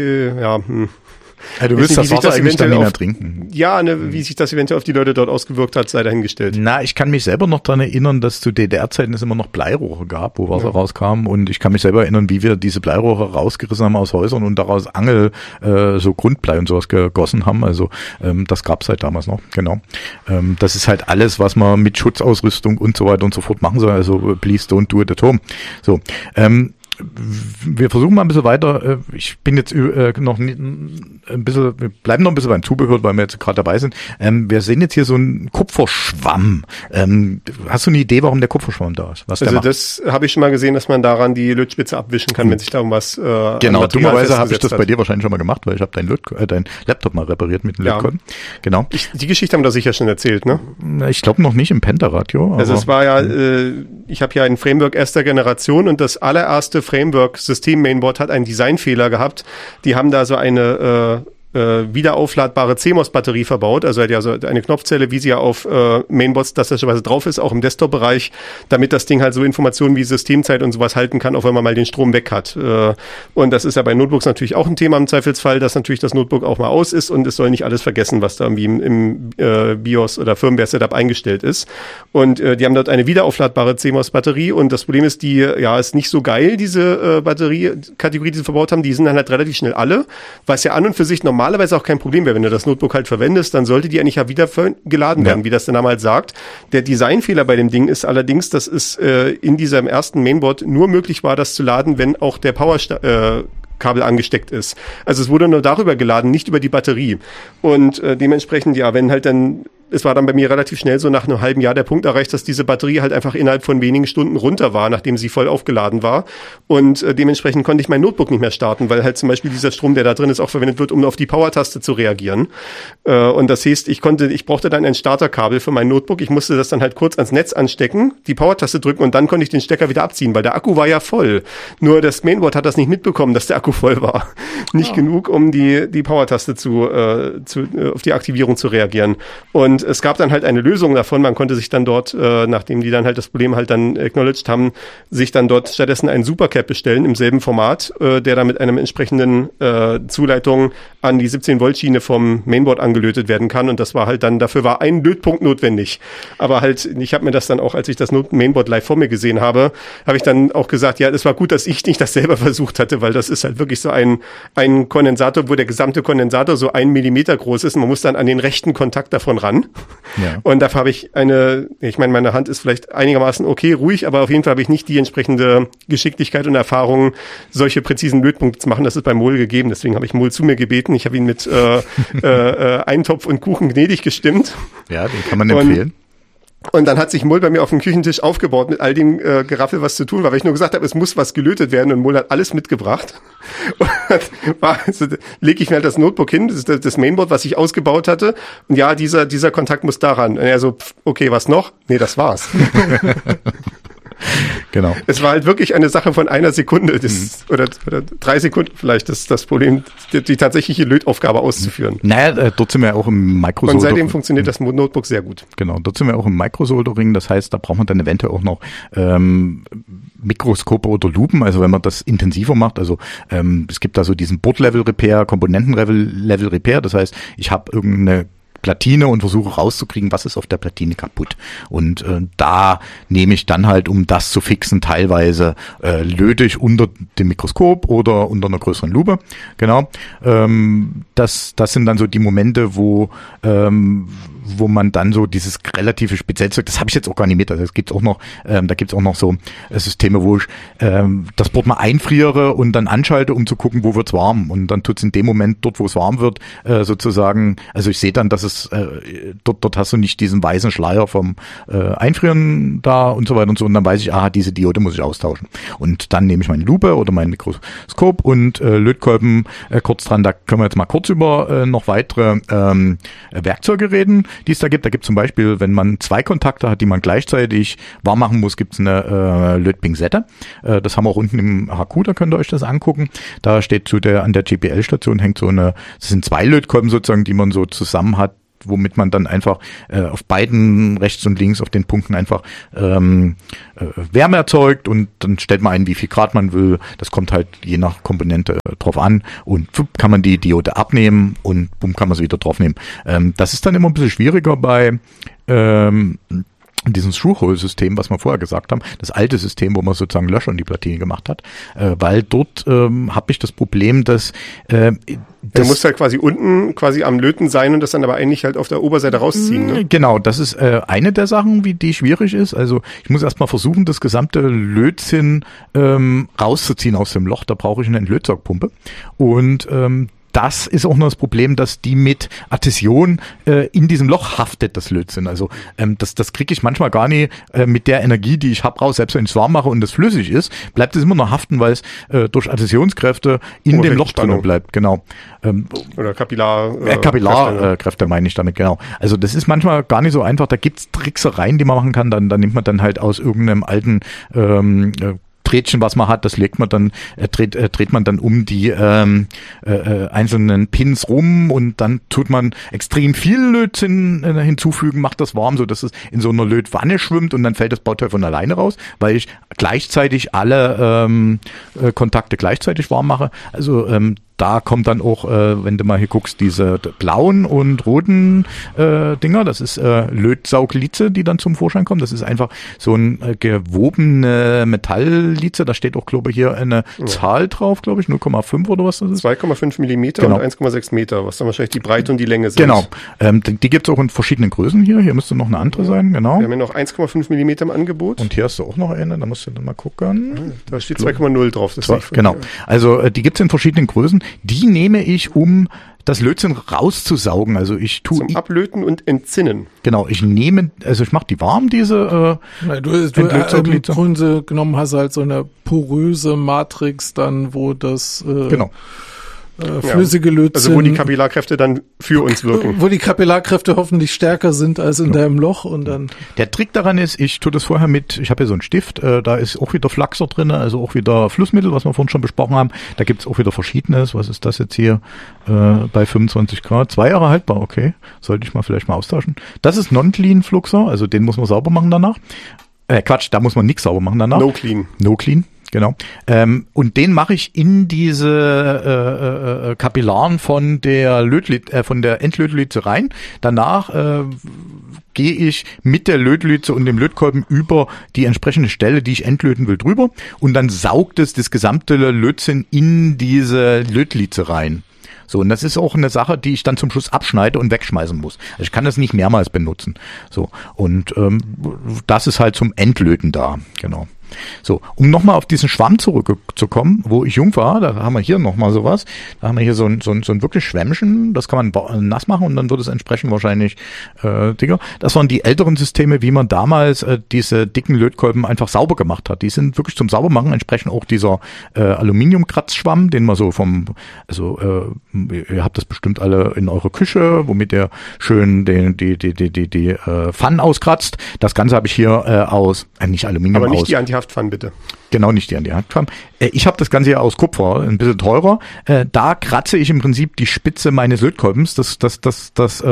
Ja, du willst das Wasser eigentlich dann nicht mehr trinken. Ja, wie sich das eventuell auf die Leute dort ausgewirkt hat, sei dahingestellt. Na, ich kann mich selber noch daran erinnern, dass zu DDR-Zeiten es immer noch Bleirohre gab, wo Wasser rauskam, und ich kann mich selber erinnern, wie wir diese Bleirohre rausgerissen haben aus Häusern und daraus so Grundblei und sowas gegossen haben. Also das gab's halt damals noch, genau. Das ist halt alles, was man mit Schutzausrüstung und so weiter und so fort machen soll. Also please don't do it at home. So, wir versuchen mal ein bisschen weiter. Ich bin jetzt noch ein bisschen, wir bleiben noch ein bisschen beim Zubehör, weil wir jetzt gerade dabei sind. Wir sehen jetzt hier so einen Kupferschwamm. Hast du eine Idee, warum der Kupferschwamm da ist? Was der macht? Das habe ich schon mal gesehen, dass man daran die Lötspitze abwischen kann, wenn sich da um was genau, dummerweise habe ich das bei dir wahrscheinlich schon mal gemacht, weil ich habe dein Laptop mal repariert mit dem Lötkolben. Genau. Die Geschichte haben wir sicher schon erzählt, ne? Ich glaube noch nicht im Pentaradio. Also es war ja, ich habe ja ein Framework erster Generation, und das allererste Framework-System-Mainboard hat einen Designfehler gehabt. Die haben da so eine wiederaufladbare CMOS-Batterie verbaut, also hat ja so eine Knopfzelle, wie sie ja auf Mainboards tatsächlich drauf ist, auch im Desktop-Bereich, damit das Ding halt so Informationen wie Systemzeit und sowas halten kann, auch wenn man mal den Strom weg hat. Und das ist ja bei Notebooks natürlich auch ein Thema im Zweifelsfall, dass natürlich das Notebook auch mal aus ist und es soll nicht alles vergessen, was da irgendwie im BIOS oder Firmware-Setup eingestellt ist. Und die haben dort eine wiederaufladbare CMOS-Batterie, und das Problem ist, die ist nicht so geil, diese Batterie-Kategorie, die sie verbaut haben, die sind dann halt relativ schnell alle, was ja an und für sich normalerweise auch kein Problem wäre. Wenn du das Notebook halt verwendest, dann sollte die eigentlich ja wieder geladen werden, wie das der Name halt sagt. Der Designfehler bei dem Ding ist allerdings, dass es in diesem ersten Mainboard nur möglich war, das zu laden, wenn auch der Powerkabel angesteckt ist. Also es wurde nur darüber geladen, nicht über die Batterie. Und dementsprechend, wenn halt dann, es war dann bei mir relativ schnell so nach einem halben Jahr der Punkt erreicht, dass diese Batterie halt einfach innerhalb von wenigen Stunden runter war, nachdem sie voll aufgeladen war. Und dementsprechend konnte ich mein Notebook nicht mehr starten, weil halt zum Beispiel dieser Strom, der da drin ist, auch verwendet wird, um auf die Power-Taste zu reagieren. Und das heißt, ich brauchte dann ein Starterkabel für mein Notebook. Ich musste das dann halt kurz ans Netz anstecken, die Power-Taste drücken, und dann konnte ich den Stecker wieder abziehen, weil der Akku war ja voll. Nur das Mainboard hat das nicht mitbekommen, dass der Akku voll war. Nicht genug, um die Power-Taste auf die Aktivierung zu reagieren. Und es gab dann halt eine Lösung davon. Man konnte sich dann dort, nachdem die dann halt das Problem halt dann acknowledged haben, sich dann dort stattdessen einen Supercap bestellen im selben Format, der dann mit einem entsprechenden Zuleitung an die 17-Volt-Schiene vom Mainboard angelötet werden kann. Und das war halt dann, dafür war ein Lötpunkt notwendig. Aber halt, ich habe mir das dann auch, als ich das Mainboard live vor mir gesehen habe, habe ich dann auch gesagt, ja, es war gut, dass ich nicht das selber versucht hatte, weil das ist halt wirklich so ein Kondensator, wo der gesamte Kondensator so 1 Millimeter groß ist. Und man muss dann an den rechten Kontakt davon ran. Ja. Und dafür habe ich meine Hand ist vielleicht einigermaßen okay, ruhig, aber auf jeden Fall habe ich nicht die entsprechende Geschicklichkeit und Erfahrung, solche präzisen Lötpunkte zu machen. Das ist bei Mol gegeben, deswegen habe ich Mol zu mir gebeten. Ich habe ihn mit Eintopf und Kuchen gnädig gestimmt. Ja, den kann man empfehlen. Und dann hat sich Mol bei mir auf dem Küchentisch aufgebaut mit all dem Geraffel, was zu tun war, weil ich nur gesagt habe, es muss was gelötet werden, und Mol hat alles mitgebracht. Und lege ich mir halt das Notebook hin, das ist das Mainboard, was ich ausgebaut hatte, und ja, dieser Kontakt muss daran. Und er so, okay, was noch? Nee, das war's. Genau. Es war halt wirklich eine Sache von einer Sekunde oder 3 Sekunden vielleicht, das Problem, die tatsächliche Lötaufgabe auszuführen. Naja, dort sind wir auch im Microsoldering. Und seitdem funktioniert das Notebook sehr gut. Genau, dort sind wir auch im Microsoldering, das heißt, da braucht man dann eventuell auch noch Mikroskope oder Lupen, also wenn man das intensiver macht, also es gibt da so diesen Board-Level-Repair, Komponenten-Level-Repair, das heißt, ich habe irgendeine Platine und versuche rauszukriegen, was ist auf der Platine kaputt. Und da nehme ich dann halt, um das zu fixen, teilweise löte ich unter dem Mikroskop oder unter einer größeren Lupe. Genau. Das sind dann so die Momente, wo wo man dann so dieses relative Speziellzeug, das habe ich jetzt auch gar nicht mit, also es gibt's auch noch, da gibt's auch noch so Systeme, wo ich das Board mal einfriere und dann anschalte, um zu gucken, wo wird's warm, und dann tut's in dem Moment dort, wo es warm wird, sozusagen, also ich sehe dann, dass es dort hast du nicht diesen weißen Schleier vom Einfrieren da und so weiter und so, und dann weiß ich, diese Diode muss ich austauschen, und dann nehme ich meine Lupe oder mein Mikroskop und Lötkolben kurz dran. Da können wir jetzt mal kurz über noch weitere Werkzeuge reden, die es da gibt. Da gibt es zum Beispiel, wenn man 2 Kontakte hat, die man gleichzeitig warm machen muss, gibt es eine Lötpinzette. Das haben wir auch unten im HQ, da könnt ihr euch das angucken. Da steht an der GPL-Station hängt das sind 2 Lötkolben sozusagen, die man so zusammen hat, womit man dann einfach auf beiden rechts und links auf den Punkten einfach Wärme erzeugt, und dann stellt man ein, wie viel Grad man will. Das kommt halt je nach Komponente drauf an, und kann man die Diode abnehmen und bumm, kann man sie wieder draufnehmen. Das ist dann immer ein bisschen schwieriger bei dieses Screw-Hole-System, was wir vorher gesagt haben, das alte System, wo man sozusagen Löcher in die Platine gemacht hat, weil dort habe ich das Problem, dass du musst halt quasi unten am Löten sein und das dann aber eigentlich halt auf der Oberseite rausziehen. Ne? Genau, das ist eine der Sachen, die schwierig ist. Also ich muss erstmal versuchen, das gesamte Lötzinn rauszuziehen aus dem Loch. Da brauche ich eine Entlötsaugpumpe, und das ist auch noch das Problem, dass die mit Adhäsion in diesem Loch haftet, das Lötzinn. Also das kriege ich manchmal gar nicht mit der Energie, die ich habe, raus. Selbst wenn ich es warm mache und es flüssig ist, bleibt es immer noch haften, weil es durch Adhäsionskräfte in dem Loch drin bleibt. Genau. Oder Kapillarkräfte meine ich damit, genau. Also das ist manchmal gar nicht so einfach. Da gibt's Tricksereien, die man machen kann. Dann nimmt man dann halt aus irgendeinem alten Drähtchen, was man hat, das legt man dann, dreht man dann um die einzelnen Pins rum, und dann tut man extrem viel Lötzinn hinzufügen, macht das warm, so dass es in so einer Lötwanne schwimmt, und dann fällt das Bauteil von alleine raus, weil ich gleichzeitig alle Kontakte gleichzeitig warm mache. Also da kommt dann auch, wenn du mal hier guckst, diese blauen und roten Dinger, das ist Lötsauglize, die dann zum Vorschein kommen. Das ist einfach so ein gewobene Metalllize. Da steht auch, glaube ich, hier eine Zahl drauf, glaube ich, 0,5 oder was das ist. 2,5 Millimeter und 1,6 Meter, was dann wahrscheinlich die Breite und die Länge sind. Genau. Die gibt es auch in verschiedenen Größen hier. Hier müsste noch eine andere sein, genau. Wir haben ja noch 1,5 Millimeter im Angebot. Und hier hast du auch noch eine, da musst du dann mal gucken. Da steht 2,0 drauf. Das genau. Also die gibt es in verschiedenen Größen. Die nehme ich, um das Lötzinn rauszusaugen. Also ich tue zum Ablöten und Entzinnen. Genau, ich mache die warm, diese im Grunde genommen hast du halt so eine poröse Matrix dann, wo das flüssige Lötzinn. Also wo die Kapillarkräfte dann für uns wirken. Wo die Kapillarkräfte hoffentlich stärker sind als in deinem Loch, und dann. Der Trick daran ist, ich tue das vorher ich habe hier so einen Stift, da ist auch wieder Flachser drin, also auch wieder Flussmittel, was wir vorhin schon besprochen haben. Da gibt's auch wieder Verschiedenes. Was ist das jetzt hier bei 25 Grad? 2 Jahre haltbar, okay. Sollte ich vielleicht mal austauschen. Das ist Non-Clean-Fluxer, also den muss man sauber machen danach. Da muss man nichts sauber machen danach. No Clean. Genau. Und den mache ich in diese Kapillaren von der Endlötlize rein. Danach gehe ich mit der Lötlize und dem Lötkolben über die entsprechende Stelle, die ich entlöten will, drüber. Und dann saugt es das gesamte Lötzinn in diese Lötlize rein. So, und das ist auch eine Sache, die ich dann zum Schluss abschneide und wegschmeißen muss. Also ich kann das nicht mehrmals benutzen. So, und das ist halt zum Entlöten da, genau. So, um nochmal auf diesen Schwamm zurückzukommen, wo ich jung war, da haben wir hier nochmal sowas, da haben wir hier so ein wirklich Schwämmchen, das kann man nass machen, und dann wird es entsprechend wahrscheinlich dicker. Das waren die älteren Systeme, wie man damals diese dicken Lötkolben einfach sauber gemacht hat. Die sind wirklich zum Saubermachen, entsprechend auch dieser Aluminiumkratzschwamm, den man so ihr habt das bestimmt alle in eurer Küche, womit ihr schön die Pfannen auskratzt. Das Ganze habe ich hier aus, nicht Aluminium, aber nicht die Antihaftpfannen, bitte. Genau, nicht die Antihaftpfannen. Ich habe das Ganze hier aus Kupfer, ein bisschen teurer. Da kratze ich im Prinzip die Spitze meines Lötkolbens, das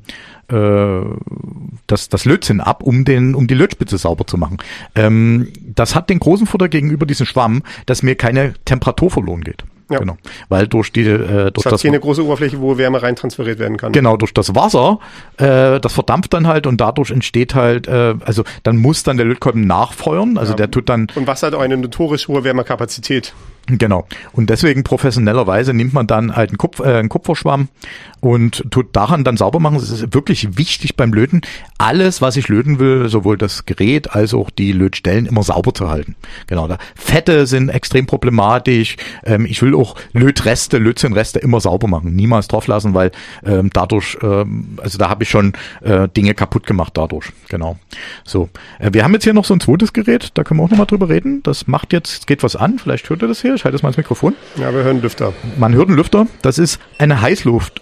Lötzinn ab, um die Lötspitze sauber zu machen. Das hat den großen Vorteil gegenüber diesem Schwamm, dass mir keine Temperatur verloren geht. Ja. Genau, weil durch das hier eine große Oberfläche, wo Wärme rein transferiert werden kann. Genau, durch das Wasser, das verdampft dann halt, und dadurch entsteht halt, dann muss dann der Lötkolben nachfeuern, der tut dann. Und Wasser hat auch eine notorisch hohe Wärmekapazität. Genau. Und deswegen professionellerweise nimmt man dann halt einen Kupferschwamm und tut daran dann sauber machen. Es ist wirklich wichtig beim Löten, alles, was ich löten will, sowohl das Gerät als auch die Lötstellen immer sauber zu halten. Genau. Fette sind extrem problematisch. Ich will auch Lötzinnreste immer sauber machen. Niemals drauf lassen, weil dadurch, also da habe ich schon Dinge kaputt gemacht dadurch. Genau. So. Wir haben jetzt hier noch so ein zweites Gerät, da können wir auch nochmal drüber reden. Das geht was an. Vielleicht hört ihr das hier. Ich halte jetzt mal ins Mikrofon. Ja, wir hören Lüfter. Man hört einen Lüfter. Das ist eine Heißluft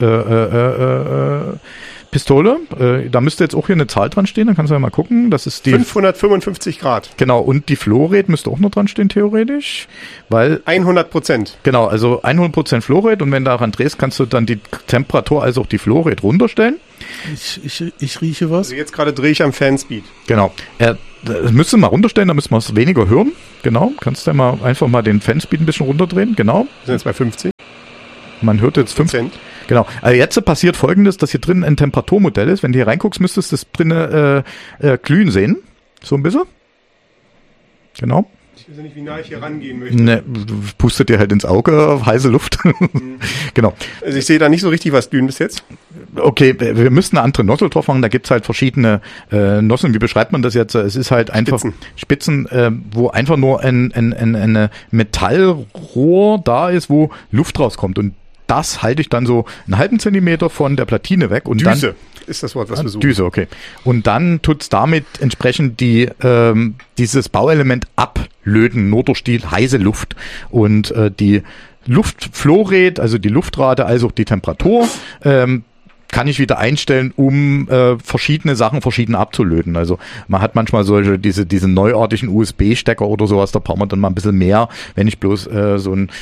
Pistole. Da müsste jetzt auch hier eine Zahl dran stehen. Dann kannst du ja mal gucken. Das ist die 555 Grad. Genau. Und die Flowrate müsste auch noch dran stehen, theoretisch. Weil 100%. Genau. Also 100% Flowrate. Und wenn du daran drehst, kannst du dann die Temperatur, also auch die Flowrate runterstellen. Ich rieche was. Also jetzt gerade drehe ich am Fanspeed. Genau. Das müsst ihr mal runterstellen, da müssen wir es weniger hören. Genau. Kannst du mal einfach mal den Fanspeed ein bisschen runterdrehen. Genau. Wir sind jetzt bei 50. Man hört jetzt 5%. Genau. Also jetzt passiert Folgendes, dass hier drin ein Temperaturmodell ist. Wenn du hier reinguckst, müsstest du das drinnen glühen sehen. So ein bisschen. Genau. Ich weiß ja nicht, wie nah ich hier rangehen möchte. Ne, pustet dir halt ins Auge, heiße Luft. Genau. Also ich sehe da nicht so richtig was glühen bis jetzt. Okay, wir müssten eine andere Nozzle drauf machen. Da gibt's halt verschiedene Nozzeln. Wie beschreibt man das jetzt? Es ist halt einfach Spitzen, wo einfach nur eine Metallrohr da ist, wo Luft rauskommt. Und das halte ich dann so einen halben Zentimeter von der Platine weg. Und Düse dann, ist das Wort, was wir suchen. Düse, okay. Und dann tut's damit entsprechend dieses Bauelement ablöten, nur durch die heiße Luft. Und die Luftflowrate, also die Luftrate, also auch die Temperatur, kann ich wieder einstellen, um verschiedene Sachen verschieden abzulöten. Also man hat manchmal diese neuartigen USB-Stecker oder sowas, da braucht man dann mal ein bisschen mehr, wenn ich bloß so ein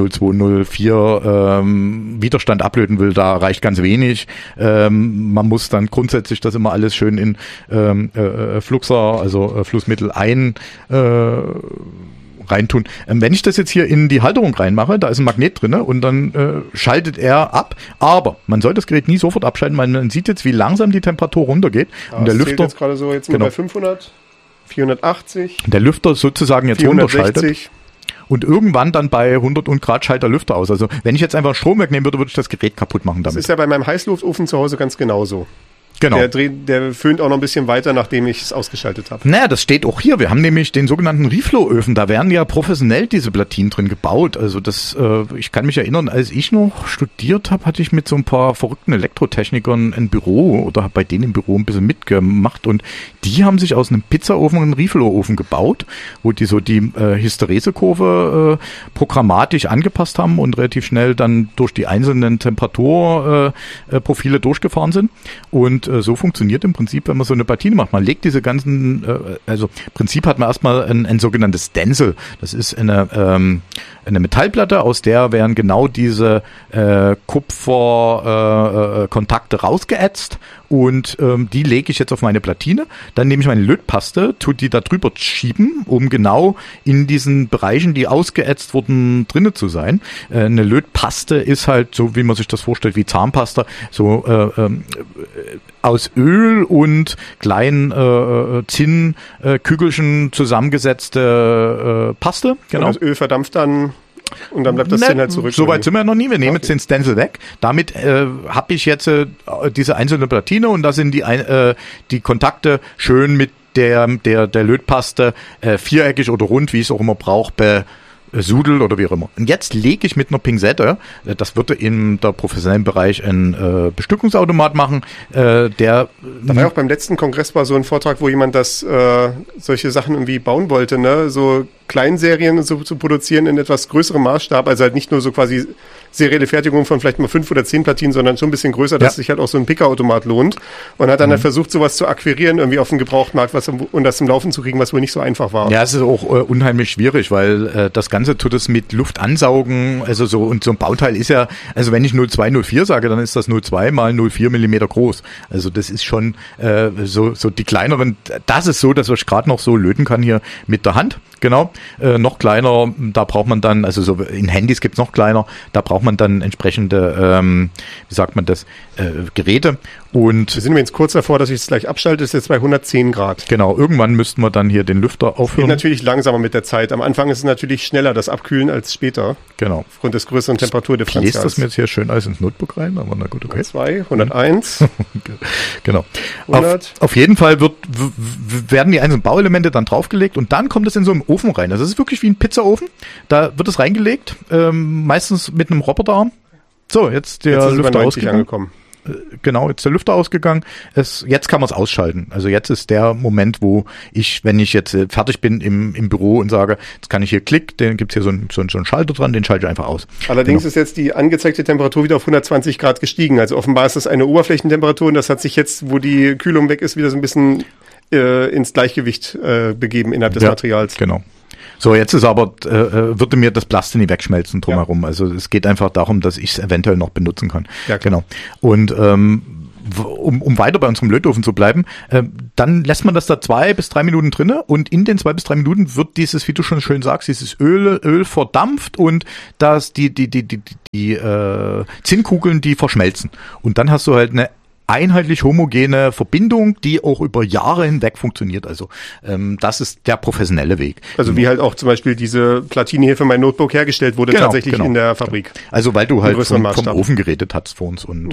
0204 Widerstand ablöten will, da reicht ganz wenig. Man muss dann grundsätzlich das immer alles schön in Fluxer, also Flussmittel reintun. Wenn ich das jetzt hier in die Halterung reinmache, da ist ein Magnet drin und dann schaltet er ab. Aber man soll das Gerät nie sofort abschalten, weil man sieht jetzt, wie langsam die Temperatur runtergeht. Ja, und der Lüfter jetzt gerade so, jetzt sind wir bei 500, 480. Der Lüfter sozusagen jetzt 460. runterschaltet. Und irgendwann dann bei 100 Grad schaltet der Lüfter aus. Also wenn ich jetzt einfach Strom wegnehmen würde, würde ich das Gerät kaputt machen damit. Das ist ja bei meinem Heißluftofen zu Hause ganz genauso. Genau. Der föhnt auch noch ein bisschen weiter, nachdem ich es ausgeschaltet habe. Naja, das steht auch hier. Wir haben nämlich den sogenannten Reflow-Öfen. Da werden ja professionell diese Platinen drin gebaut. Also ich kann mich erinnern, als ich noch studiert habe, hatte ich mit so ein paar verrückten Elektrotechnikern ein Büro oder habe bei denen im Büro ein bisschen mitgemacht. Und die haben sich aus einem Pizzaofen einen Reflow-Ofen gebaut, wo die so die Hysteresekurve programmatisch angepasst haben und relativ schnell dann durch die einzelnen Temperaturprofile durchgefahren sind. Und so funktioniert im Prinzip, wenn man so eine Platine macht. Man legt diese ganzen, also im Prinzip hat man erstmal ein sogenanntes Stencil. Das ist eine Metallplatte, aus der werden genau diese Kupferkontakte rausgeätzt und die lege ich jetzt auf meine Platine. Dann nehme ich meine Lötpaste, tue die da drüber schieben, um genau in diesen Bereichen, die ausgeätzt wurden, drinne zu sein. Eine Lötpaste ist halt so, wie man sich das vorstellt, wie Zahnpasta, so aus Öl und kleinen Zinnkügelchen zusammengesetzte Paste. Genau. Und das Öl verdampft dann und dann bleibt das Zinn halt zurück. Soweit sind wir noch nie. Wir nehmen jetzt den Stencil weg. Damit habe ich jetzt diese einzelne Platine und da sind die Kontakte schön mit der Lötpaste viereckig oder rund, wie ich es auch immer brauche, Sudel oder wie auch immer. Und jetzt lege ich mit einer Pinzette, das würde in der professionellen Bereich ein Bestückungsautomat machen, Da war ja auch beim letzten Kongress war so ein Vortrag, wo jemand solche Sachen irgendwie bauen wollte, ne? So Kleinserien so zu produzieren in etwas größerem Maßstab, also halt nicht nur so quasi serielle Fertigung von vielleicht mal 5 oder 10 Platinen, sondern schon ein bisschen größer, dass sich halt auch so ein Picker-Automat lohnt. Und hat dann halt versucht, sowas zu akquirieren, irgendwie auf dem Gebrauchtmarkt und das zum Laufen zu kriegen, was wohl nicht so einfach war. Ja, es ist auch unheimlich schwierig, weil das Ganze tut es mit Luft ansaugen, also so, und so ein Bauteil ist ja, also wenn ich 0204 sage, dann ist das 02 mal 04 Millimeter groß. Also das ist schon so die kleineren, das ist so, dass ich gerade noch so löten kann hier mit der Hand. Genau, noch kleiner, da braucht man dann, also so in Handys gibt's noch kleiner, da braucht man dann entsprechende, wie sagt man das, Geräte. Und wir sind jetzt kurz davor, dass ich es gleich abschalte, das ist jetzt bei 110 Grad. Genau, irgendwann müssten wir dann hier den Lüfter aufhören. Geht natürlich langsamer mit der Zeit. Am Anfang ist es natürlich schneller schneller das abkühlen als später. Genau. Aufgrund des größeren Temperaturdifferenzials. Ich lese das mir jetzt hier schön alles ins Notebook rein, aber na gut, okay. 2, 101. Genau. 100. Auf jeden Fall werden die einzelnen Bauelemente dann draufgelegt und dann kommt es in so einen Ofen rein. Also es ist wirklich wie ein Pizzaofen. Da wird es reingelegt, meistens mit einem Roboterarm. So, jetzt der Lüfter ausgegangen. Genau, jetzt der Lüfter ausgegangen. Jetzt kann man es ausschalten. Also jetzt ist der Moment, wo wenn ich jetzt fertig bin im Büro und sage, jetzt kann ich hier dann gibt's hier so einen Schalter dran, den schalte ich einfach aus. Allerdings ist jetzt die angezeigte Temperatur wieder auf 120 Grad gestiegen. Also offenbar ist das eine Oberflächentemperatur und das hat sich jetzt, wo die Kühlung weg ist, wieder so ein bisschen ins Gleichgewicht begeben innerhalb des Materials. Genau. So, jetzt ist aber, würde mir das Plastik nicht wegschmelzen drumherum. Ja. Also es geht einfach darum, dass ich es eventuell noch benutzen kann. Ja, genau. Und um weiter bei unserem Lötofen zu bleiben, dann lässt man das da 2 bis 3 Minuten drinne und in den 2 bis 3 Minuten wird dieses, wie du schon schön sagst, dieses Öl verdampft und die Zinnkugeln, die verschmelzen. Und dann hast du halt eine einheitlich homogene Verbindung, die auch über Jahre hinweg funktioniert. Also das ist der professionelle Weg. Also wie halt auch zum Beispiel diese Platine hier für mein Notebook hergestellt wurde, tatsächlich in der Fabrik. Also weil du halt vom Ofen geredet hast vor uns. Und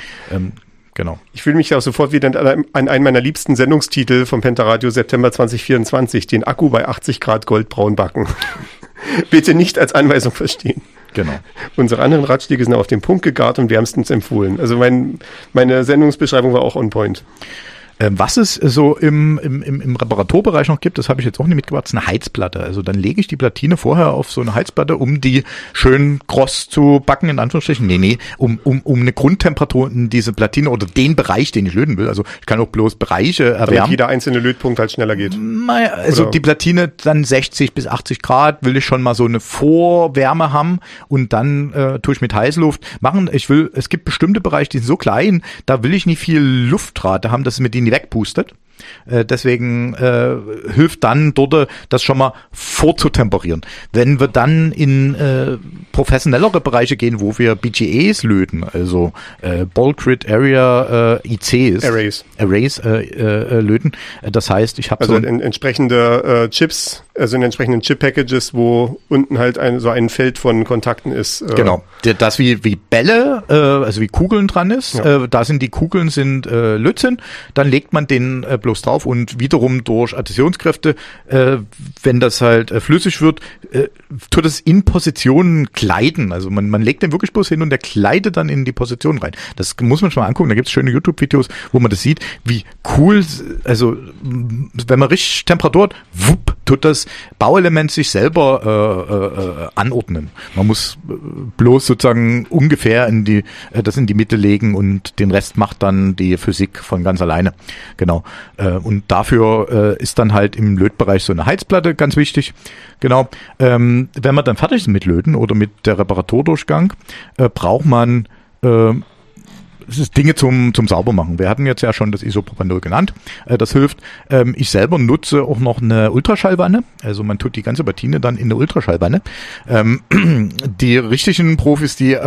genau. Ich fühle mich auch sofort wieder an einen meiner liebsten Sendungstitel vom Pentaradio September 2024, den Akku bei 80 Grad goldbraun backen. Bitte nicht als Anweisung verstehen. Genau. Unsere anderen Ratschläge sind auf den Punkt gegart und wärmstens empfohlen. Also meine Sendungsbeschreibung war auch on point. Was es so im Reparaturbereich noch gibt, das habe ich jetzt auch nicht mitgebracht, ist eine Heizplatte. Also dann lege ich die Platine vorher auf so eine Heizplatte, um die schön kross zu backen, in Anführungsstrichen. Nee, um eine Grundtemperatur in diese Platine oder den Bereich, den ich löten will. Also ich kann auch bloß Bereiche erwärmen. Damit jeder einzelne Lötpunkt halt schneller geht. Naja, also oder? Die Platine dann 60 bis 80 Grad will ich schon mal so eine Vorwärme haben und dann tue ich mit Heißluft machen. Es gibt bestimmte Bereiche, die sind so klein, da will ich nicht viel Luftrate haben, dass es mit denen wegpustet. Deswegen hilft dann dort, das schon mal vorzutemperieren. Wenn wir dann in professionellere Bereiche gehen, wo wir BGAs löten, also Bulk Grid Area ICs, Arrays löten, das heißt, ich habe also entsprechende Chips, also in entsprechenden Chip-Packages, wo unten halt ein Feld von Kontakten ist. Genau, das wie Bälle, also wie Kugeln dran ist, da sind die Kugeln Lötzinn, dann legt man den bloß drauf und wiederum durch Adhäsionskräfte, wenn das halt flüssig wird, tut es in Positionen gleiten. Also man legt den wirklich bloß hin und der gleitet dann in die Position rein. Das muss man schon mal angucken. Da gibt es schöne YouTube-Videos, wo man das sieht, wie cool, also wenn man richtig Temperatur hat, wupp, tut das Bauelement sich selber anordnen. Man muss bloß sozusagen ungefähr das in die Mitte legen und den Rest macht dann die Physik von ganz alleine. Genau. Und dafür ist dann halt im Lötbereich so eine Heizplatte ganz wichtig. Genau. Wenn wir dann fertig sind mit Löten oder mit der Reparaturdurchgang, braucht man Dinge zum Saubermachen. Wir hatten jetzt ja schon das Isopropanol genannt. Das hilft. Ich selber nutze auch noch eine Ultraschallwanne. Also man tut die ganze Platine dann in eine Ultraschallwanne. Die richtigen Profis, die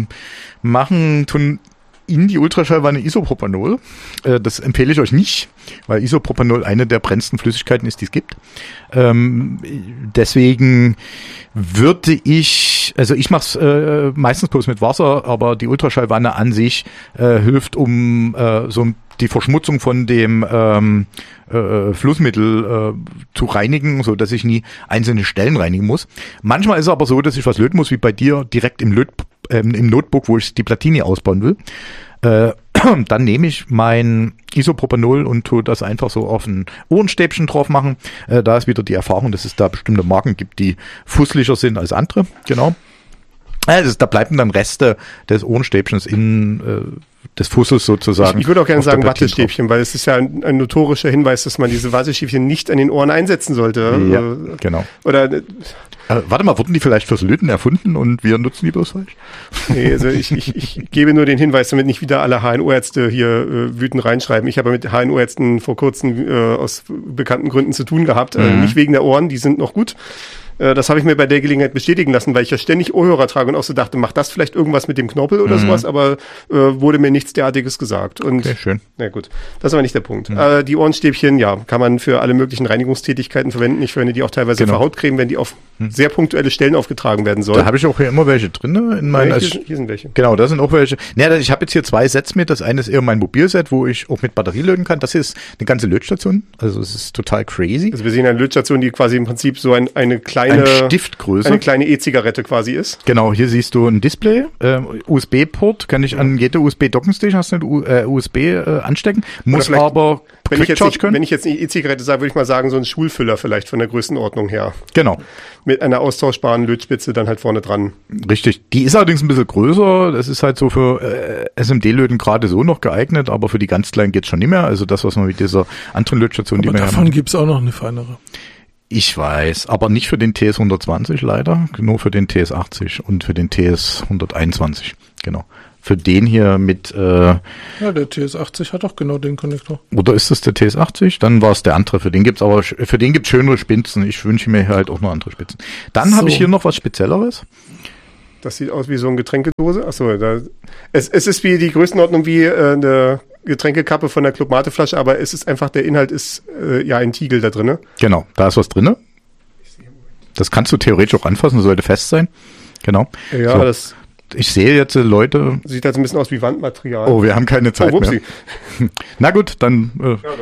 tun in die Ultraschallwanne Isopropanol. Das empfehle ich euch nicht, weil Isopropanol eine der brennendsten Flüssigkeiten ist, die es gibt. Deswegen würde ich mache es meistens bloß mit Wasser, aber die Ultraschallwanne an sich hilft, um die Verschmutzung von dem Flussmittel zu reinigen, so dass ich nie einzelne Stellen reinigen muss. Manchmal ist es aber so, dass ich was löten muss, wie bei dir direkt im Notebook, wo ich die Platine ausbauen will. Dann nehme ich mein Isopropanol und tue das einfach so auf ein Ohrenstäbchen drauf machen. Da ist wieder die Erfahrung, dass es da bestimmte Marken gibt, die fusseliger sind als andere. Genau. Also da bleiben dann Reste des Ohrenstäbchens des Fussels sozusagen. Ich würde auch gerne sagen Wattestäbchen, weil es ist ja ein notorischer Hinweis, dass man diese Wattestäbchen nicht an den Ohren einsetzen sollte. Ja, genau. Oder warte mal, wurden die vielleicht fürs Löten erfunden und wir nutzen die bloß falsch? Nee, also ich gebe nur den Hinweis, damit nicht wieder alle HNO-Ärzte hier wütend reinschreiben. Ich habe mit HNO-Ärzten vor kurzem aus bekannten Gründen zu tun gehabt. Nicht wegen der Ohren, die sind noch gut. Das habe ich mir bei der Gelegenheit bestätigen lassen, weil ich ja ständig Ohrhörer trage und auch so dachte, macht das vielleicht irgendwas mit dem Knorpel oder sowas, aber wurde mir nichts derartiges gesagt. Und, okay, schön. Na gut, das war nicht der Punkt. Die Ohrenstäbchen, ja, kann man für alle möglichen Reinigungstätigkeiten verwenden. Ich verwende die auch teilweise für Hautcreme, wenn die auf sehr punktuelle Stellen aufgetragen werden sollen. Da habe ich auch hier immer welche drin in meinen. Hier sind welche. Genau, da sind auch welche. Naja, ich habe jetzt hier 2 Sets mit. Das eine ist eher mein Mobilset, wo ich auch mit Batterie löten kann. Das hier ist eine ganze Lötstation. Also es ist total crazy. Also wir sehen eine Lötstation, die quasi im Prinzip so eine kleine Stiftgröße. Eine kleine E-Zigarette quasi ist. Genau, hier siehst du ein Display, USB-Port, kann ich an jede USB-Dockingstation, hast du eine USB anstecken, muss aber Quick Charge können. Wenn ich jetzt eine E-Zigarette sage, würde ich mal sagen, so ein Schulfüller vielleicht von der Größenordnung her. Genau. Mit einer austauschbaren Lötspitze dann halt vorne dran. Richtig. Die ist allerdings ein bisschen größer. Das ist halt so für SMD-Löten gerade so noch geeignet, aber für die ganz kleinen geht's schon nicht mehr. Also das, was man mit dieser anderen Lötstation, aber die wir davon gibt's auch noch eine feinere. Ich weiß, aber nicht für den TS 120 leider, nur für den TS 80 und für den TS 121, genau. Für den hier mit... ja, der TS 80 hat auch genau den Konnektor. Oder ist das der TS 80? Dann war es der andere. Für den gibt's schönere Spitzen. Ich wünsche mir halt auch noch andere Spitzen. Dann habe ich hier noch was Spezielleres. Das sieht aus wie so eine Getränkedose. Achso, es ist wie die Größenordnung wie eine Getränkekappe von der Club Mate Flasche, aber es ist einfach, der Inhalt ist ja ein Tiegel da drinne. Genau, da ist was drinne. Das kannst du theoretisch auch anfassen, das sollte fest sein. Genau. Ja, so. das... Ich sehe jetzt Leute... Sieht halt so ein bisschen aus wie Wandmaterial. Oh, wir haben keine Zeit mehr. Na gut, dann...